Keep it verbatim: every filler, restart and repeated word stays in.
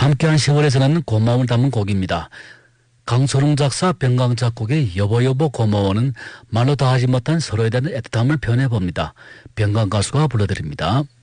함께한 세월에서는 고마움을 담은 곡입니다. 강소룡 작사 병강 작곡의 여보 여보 고마워는 말로 다 하지 못한 서로에 대한 애틋함을 표현해봅니다. 병강 가수가 불러드립니다.